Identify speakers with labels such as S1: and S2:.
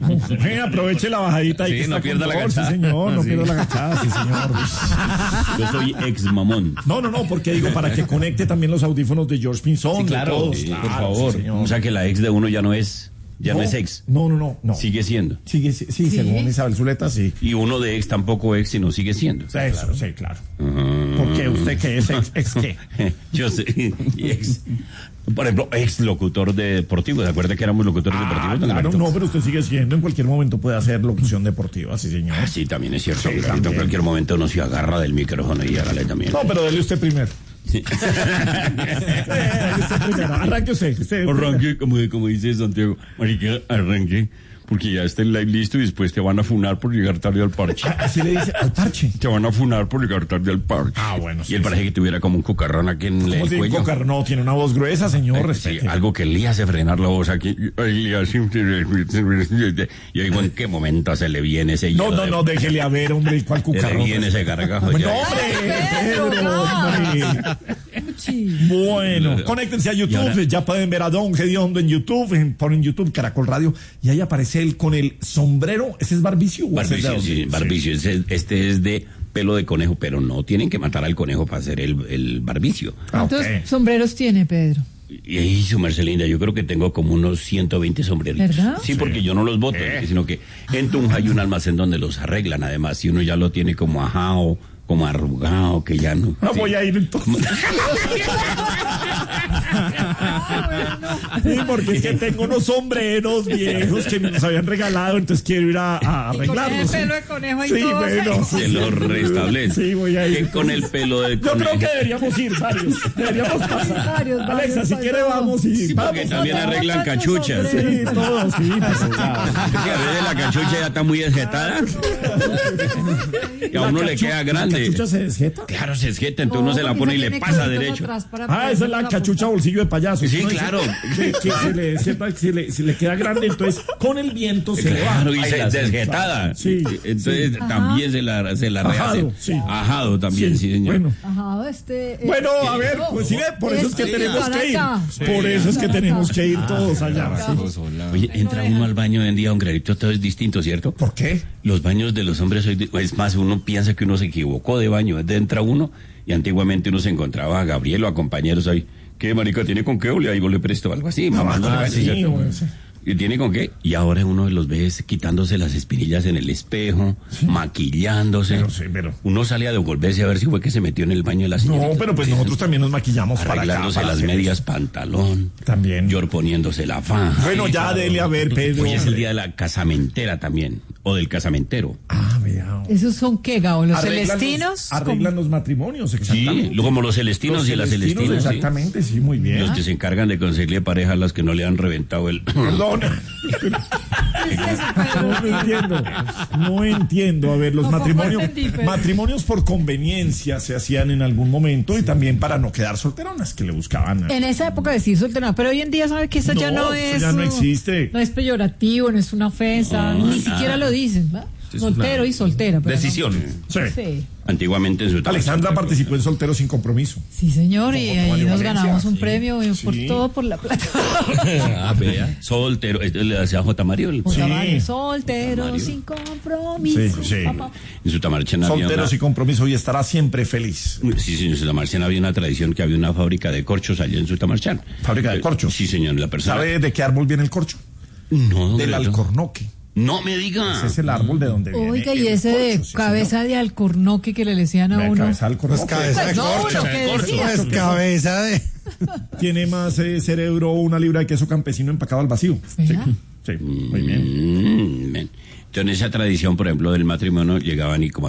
S1: Aproveche la bajadita.
S2: Sí, no pierda la agachada.
S1: Sí, señor, no pierda la agachada, sí, señor.
S2: Yo soy ex mamón.
S1: No, porque digo, para que conecte también los audífonos de George Pinzón.
S2: Sí, claro,
S1: todos,
S2: sí,
S1: claro,
S2: por favor.
S1: Sí,
S2: O sea que la ex de uno ya no es ex.
S1: No.
S2: Sigue siendo.
S1: Sí, según Isabel Zuleta, sí.
S2: Y uno de ex tampoco ex, sino sigue siendo.
S1: Eso, sí, claro. ¿Por qué? ¿Usted qué es ex qué?
S2: Yo sé, ex. Por ejemplo, ex locutor deportivo. ¿Se acuerda que éramos locutores deportivos?
S1: Claro, no, pero usted sigue siendo. En cualquier momento puede hacer locución deportiva, sí, señor.
S2: Sí, también es cierto.
S1: Sí,
S2: En cualquier momento uno se agarra del micrófono y hágale también.
S1: No, pero dele usted primero.
S2: Sí.
S1: Arranque usted.
S2: Arranque, como dice Santiago. Marica, arranque. Porque ya está el live listo y después te van a funar por llegar tarde al parche.
S1: Así le dice, al parche.
S2: Te van a funar por llegar tarde al parche.
S1: Bueno.
S2: Y él parece que tuviera como un cucarrón aquí en el cuello.
S1: Cocarrón? No, tiene una voz gruesa, señor.
S2: Sí, algo que le hace frenar la voz aquí. Y yo digo, ¿en qué momento se le viene ese hielo?
S1: No, déjele a ver, hombre, ¿cuál cucarrón?
S2: Le viene ese gargajo.
S1: Bueno, Bueno, conéctense a YouTube, ya pueden ver a Don Gediondo en YouTube, ponen YouTube Caracol Radio, y ahí aparece él con el sombrero. ¿Ese es Barbicio?
S2: Barbicio, sí, Barbicio. Sí. Este es de pelo de conejo, pero no tienen que matar al conejo para hacer el Barbicio.
S3: ¿Cuántos sombreros tiene, Pedro?
S2: Y su merced linda, yo creo que tengo como unos 120 sombreritos.
S3: ¿Verdad?
S2: Sí, porque yo no los boto, sino que en Tunja hay un almacén donde los arreglan, además, si uno ya lo tiene como ajado, como arrugado, que ya no.
S1: No voy a ir entonces. Sí, porque es que tengo unos sombreros viejos que nos habían regalado, entonces quiero ir a arreglarlos.
S3: Con el pelo de conejo y
S1: sí,
S3: todo.
S1: Bueno,
S2: se lo restablece.
S1: Sí, voy a ir.
S2: Que con el pelo de conejo.
S1: Yo creo que deberíamos ir varios. Deberíamos pasar. Alexa, si quiere vamos y
S2: sí, porque también arreglan cachuchas.
S1: Sí, todo, sí.
S2: Pues, es que a veces la cachucha ya está muy desjetada. Y a uno le queda grande.
S1: ¿La cachucha se desjeta?
S2: Claro, se desjeta, entonces uno se la pone y le pasa derecho.
S1: Esa es la cachucha bolsillo de payaso.
S2: Sí, claro.
S1: Que se le queda grande, entonces con el viento se le va.
S2: Claro, y se desjetada.
S1: Sí.
S2: Entonces también se la rehace.
S1: Sí.
S2: Ajado también, sí, señor.
S1: Bueno.
S3: Ajado
S1: Bueno, a ver, pues sí, por eso es que tenemos que ir. Por eso es que tenemos que ir todos allá.
S2: Oye, entra uno al baño hoy en día, un granito, todo es distinto, ¿cierto?
S1: ¿Por qué?
S2: Los baños de los hombres hoy, es más, uno piensa que uno se equivocó de baño, entra uno y antiguamente uno se encontraba a Gabriel o a compañeros ahí. ¿Qué, marica, tiene con qué? O ahí vos le presto algo así, mamá. ¿Y tiene con qué? Y ahora uno los ve quitándose las espinillas en el espejo, maquillándose.
S1: Pero.
S2: Uno sale a devolverse a ver si fue que se metió en el baño de la señorita.
S1: No, pero pues nosotros también nos maquillamos
S2: arreglándose
S1: para acá,
S2: las medias pantalón.
S1: También.
S2: Yor poniéndose la faja.
S1: Bueno, ya dele a ver, Pedro.
S2: Hoy es el día de la casamentera también, o del casamentero.
S3: Vea. ¿Esos son qué, Gabo? ¿Los celestinos?
S1: Arreglan los matrimonios, exactamente.
S2: Sí, como los celestinos y las celestinas.
S1: Exactamente, sí, muy bien.
S2: Los que se encargan de conseguirle pareja a las que no le han reventado el...
S1: Perdón. No entiendo. A ver, los matrimonios por conveniencia se hacían en algún momento y también para no quedar solteronas, que le buscaban.
S3: En esa época decir solterona, pero hoy en día sabe que eso ya no es.
S1: Ya no existe.
S3: No es peyorativo, no es una ofensa, ni siquiera lo dicen, ¿verdad? Soltero y soltera.
S2: Decisión.
S1: No. Sí.
S2: Antiguamente en su
S1: Alexandra participó en Soltero sin Compromiso.
S3: Sí, señor, y ahí nos ganamos un premio por todo por la plata.
S2: Vea. Soltero, le hacía J. Mario.
S3: Soltero sin compromiso.
S1: Sí.
S2: En Sutamarchena había
S1: Soltero sin compromiso y estará siempre feliz.
S2: Sí, en Sutamarchena había una tradición que había una fábrica de corchos allá en Sutamarchena.
S1: ¿Fábrica de corchos?
S2: Sí, señor, la persona.
S1: ¿Sabe de qué árbol viene el corcho?
S2: No,
S1: del alcornoque.
S2: No me diga.
S1: Ese es el árbol de donde viene.
S3: Oiga, y ese de cabeza de alcornoque que le decían a uno.
S1: Cabeza de alcornoque.
S4: Cabeza de corcho.
S3: Es
S4: cabeza de...
S1: Tiene más cerebro una libra de queso campesino empacado al vacío. Sí, muy bien.
S2: Entonces, esa tradición, por ejemplo, del matrimonio, llegaban y como